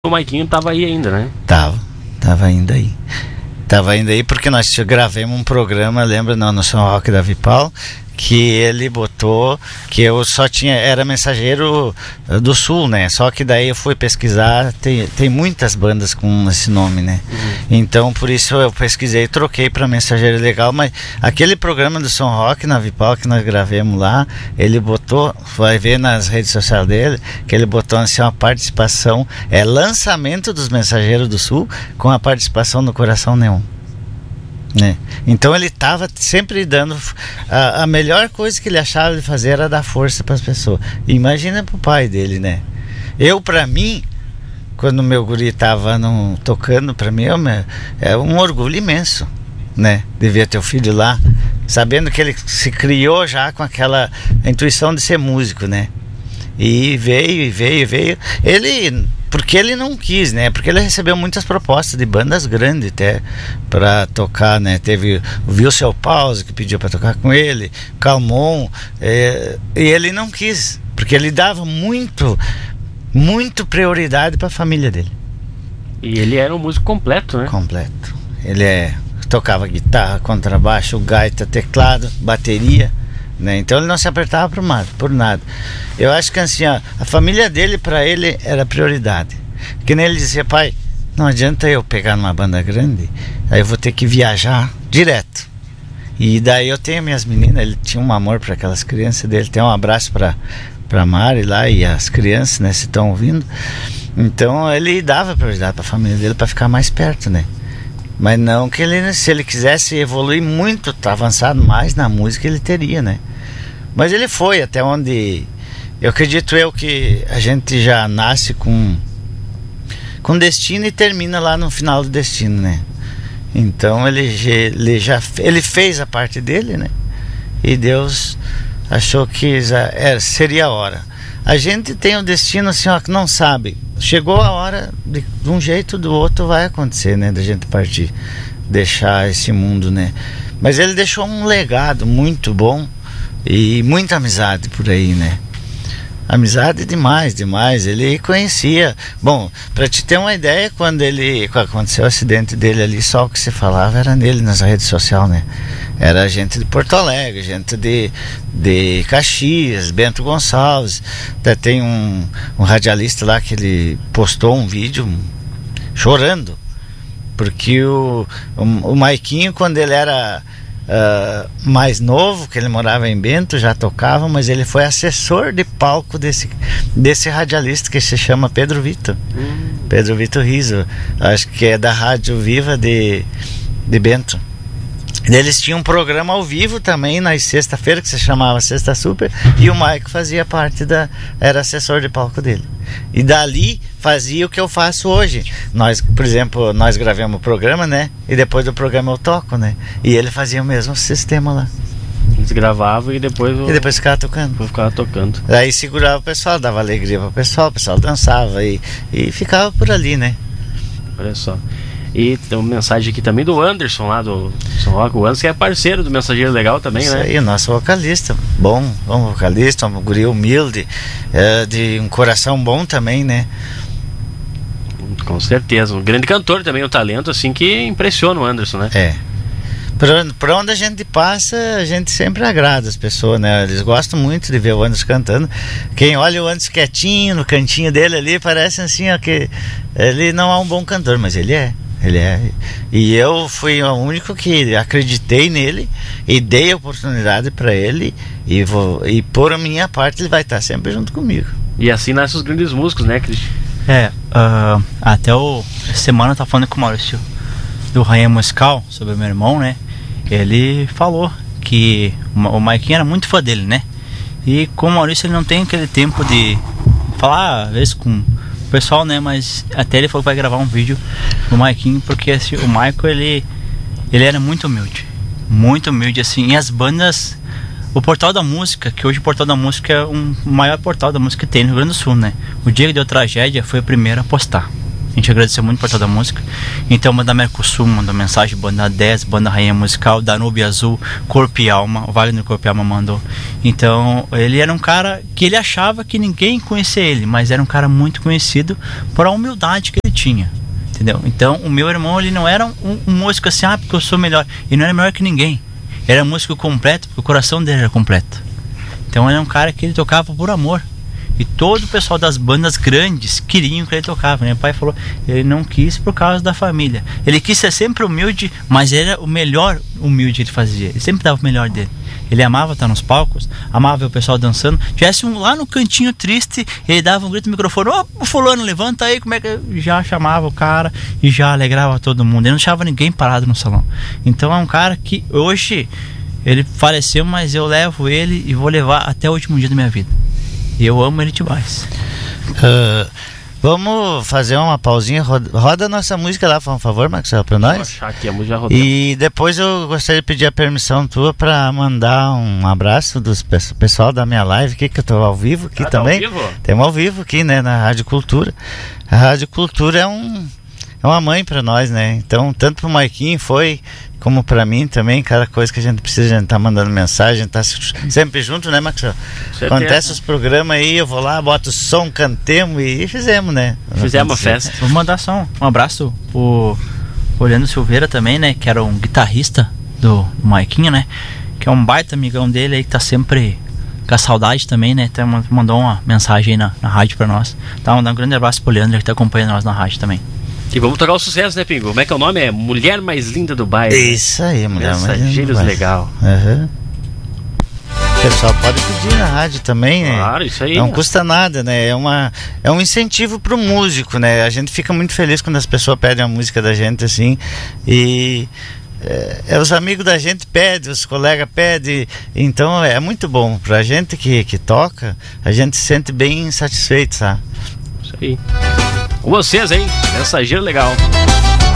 o Maiquinho tava aí ainda, né? Tava ainda aí. Tava ainda aí porque nós gravamos um programa, lembra, no São Roque da Vipal, que ele botou, que eu só tinha, era Mensageiro do Sul, né? Só que daí eu fui pesquisar, tem muitas bandas com esse nome, né? Então por isso eu pesquisei e troquei para Mensageiro Legal, mas aquele programa do São Roque na Vipal que nós gravamos lá, ele botou, vai ver nas redes sociais dele, que ele botou assim uma participação, lançamento dos Mensageiros do Sul com a participação do Coração Neon. Né? Então ele estava sempre dando a melhor coisa que ele achava de fazer era dar força para as pessoas. Imagina pro pai dele, né? Para mim, quando meu guri estava tocando, para mim é um orgulho imenso, né? De ver teu filho lá, sabendo que ele se criou já com aquela intuição de ser músico, né? E veio. Porque ele não quis, né? Porque ele recebeu muitas propostas de bandas grandes até para tocar, né? Teve o Wilson Pause que pediu para tocar com ele, Calmon, e ele não quis, porque ele dava muito prioridade para a família dele. E ele era um músico completo, né? Completo. Ele tocava guitarra, contrabaixo, gaita, teclado, bateria. Né? Então ele não se apertava por nada. Eu acho que assim, a família dele, para ele, era prioridade. Que nem ele dizia: pai, não adianta eu pegar numa banda grande, aí eu vou ter que viajar direto. E daí eu tenho minhas meninas, ele tinha um amor para aquelas crianças dele. Tem um abraço para Mari lá e as crianças, né, se estão ouvindo. Então ele dava prioridade para a família dele para ficar mais perto, né? Mas não que ele, se ele quisesse evoluir muito, avançado mais na música, ele teria, né? Mas ele foi até onde... Eu acredito que a gente já nasce com destino e termina lá no final do destino, né? Então ele fez a parte dele, né? E Deus achou que seria a hora. A gente tem um destino assim, ó, que não sabe. Chegou a hora, de um jeito ou do outro vai acontecer, né? Da gente partir, deixar esse mundo, né? Mas ele deixou um legado muito bom e muita amizade por aí, né? Amizade demais. Ele conhecia. Bom, pra te ter uma ideia, quando aconteceu o acidente dele ali, só o que se falava era nele nas redes sociais, né? Era gente de Porto Alegre, gente de Caxias, Bento Gonçalves. Até tem um radialista lá que ele postou um vídeo chorando, porque o Maiquinho, quando ele era mais novo, que ele morava em Bento, já tocava, mas ele foi assessor de palco desse radialista que se chama Pedro Vitor. Pedro Vitor Riso, acho que é da Rádio Viva de Bento. Eles tinham um programa ao vivo também na sexta-feira que se chamava Sexta Super, e o Maico fazia parte era assessor de palco dele. E dali fazia o que eu faço hoje. Nós, por exemplo, nós gravamos o programa, né? E depois do programa eu toco, né? E ele fazia o mesmo sistema lá. Eles gravavam e depois ficava tocando. Ficava tocando. Aí segurava o pessoal, dava alegria pro pessoal, o pessoal dançava e ficava por ali, né? Olha só. E tem uma mensagem aqui também do Anderson lá do São Roque. O Anderson que é parceiro do Mensageiro Legal também, isso, né? Isso aí, nosso vocalista. Bom vocalista, um guri humilde, de um coração bom também, né? Com certeza. Um grande cantor também, um talento assim que impressiona o Anderson, né? Por onde a gente passa, a gente sempre agrada as pessoas, né? Eles gostam muito de ver o Anderson cantando. Quem olha o Anderson quietinho no cantinho dele ali, parece assim, ó, que ele não é um bom cantor, mas ele é. E eu fui o único que acreditei nele e dei a oportunidade para ele, e por minha parte ele vai estar sempre junto comigo. E assim nascem os grandes músicos, né, Cristian? Até essa semana eu tava falando com o Maurício do Rainha Musical sobre o meu irmão, né? Ele falou que o Maiquinho era muito fã dele, né? E com o Maurício ele não tem aquele tempo de falar, às vezes, com o pessoal, né? Mas até ele falou que vai gravar um vídeo do Maiquinho, porque assim, o Maico, ele era muito humilde, assim. E as bandas, o Portal da Música, que hoje o Portal da Música é o maior portal da música que tem no Rio Grande do Sul, né? O dia que deu tragédia foi o primeiro a postar. A gente agradeceu muito por toda a música. Então, banda Mercosul mandou mensagem, banda 10, banda Rainha Musical, Danúbio Azul, Corpo e Alma, o Wagner Corpo e Alma mandou. Então, ele era um cara que ele achava que ninguém conhecia ele, mas era um cara muito conhecido por a humildade que ele tinha. Entendeu? Então, o meu irmão, ele não era um músico assim, porque eu sou melhor. Ele não era melhor que ninguém. Ele era músico completo, porque o coração dele era completo. Então, ele é um cara que ele tocava por amor. E todo o pessoal das bandas grandes queriam que ele tocava. Meu pai falou, ele não quis por causa da família. Ele quis ser sempre humilde, mas era o melhor humilde que ele fazia. Ele sempre dava o melhor dele. Ele amava estar nos palcos, amava ver o pessoal dançando. Tivesse lá no cantinho triste, ele dava um grito no microfone, ô fulano, levanta aí, como é que... Já chamava o cara e já alegrava todo mundo. Ele não deixava ninguém parado no salão. Então é um cara que hoje, ele faleceu, mas eu levo ele e vou levar até o último dia da minha vida. E eu amo ele demais. Vamos fazer uma pausinha. Roda a nossa música lá, por favor, Maxwell, pra nós. Vou achar aqui a música rodando. E depois eu gostaria de pedir a permissão tua pra mandar um abraço do pessoal da minha live aqui, que eu tô ao vivo aqui também. Tá ao vivo? Temos ao vivo aqui, né, na Rádio Cultura. A Rádio Cultura é uma mãe pra nós, né? Então, tanto pro Maiquinho foi, como pra mim também, cada coisa que a gente precisa, a gente tá mandando mensagem, tá sempre junto, né, Maxwell? Acontece os programas aí, eu vou lá, boto o som, cantemos e fizemos, né? Fizemos uma festa. Vou mandar só um abraço pro Leandro Silveira também, né? Que era um guitarrista do Maiquinho, né? Que é um baita amigão dele aí, que tá sempre com a saudade também, né? Então mandou uma mensagem aí na rádio pra nós. Tá, mandar um grande abraço pro Leandro, que tá acompanhando nós na rádio também. E vamos tocar o sucesso, né, Pingo? Como é que é o nome? É Mulher Mais Linda do Bairro. Isso aí, Mulher Mais Linda do Bairro. Mensageiros legal. Uhum. O pessoal pode pedir na rádio também, né? Claro, isso aí. Não custa nada, né? É um incentivo pro músico, né? A gente fica muito feliz quando as pessoas pedem a música da gente, assim. E os amigos da gente pedem, os colegas pedem. Então é muito bom. Pra gente que toca, a gente se sente bem satisfeito, sabe? Isso aí. Com vocês, hein? Mensageiro legal.